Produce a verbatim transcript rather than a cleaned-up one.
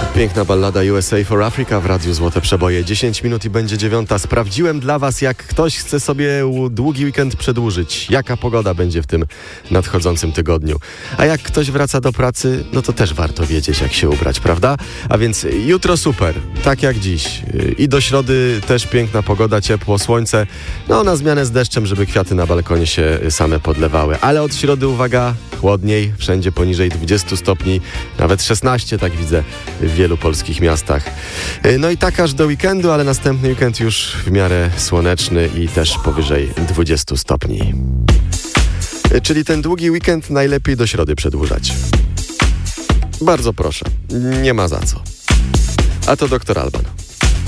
Piękna ballada U S A for Africa w Radiu Złote Przeboje. dziesięć minut i będzie dziewiąta. Sprawdziłem dla Was, jak ktoś chce sobie długi weekend przedłużyć. Jaka pogoda będzie w tym nadchodzącym tygodniu. A jak ktoś wraca do pracy, no to też warto wiedzieć, jak się ubrać, prawda? A więc jutro super, tak jak dziś. I do środy też piękna pogoda, ciepło, słońce. No na zmianę z deszczem, żeby kwiaty na balkonie się same podlewały. Ale od środy, uwaga, chłodniej, wszędzie poniżej dwudziestu stopni, nawet szesnaście, tak widzę w wielu polskich miastach. No i tak aż do weekendu, ale następny weekend już w miarę słoneczny i też powyżej dwudziestu stopni. Czyli ten długi weekend najlepiej do środy przedłużać. Bardzo proszę, nie ma za co. A to doktor Alban.